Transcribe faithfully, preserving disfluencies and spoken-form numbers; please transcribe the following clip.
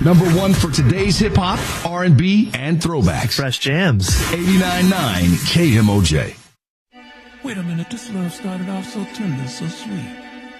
Number one for today's hip-hop, R and B, and throwbacks. Fresh jams. eighty-nine point nine K M O J. Wait a minute, this love started off so tender, so sweet.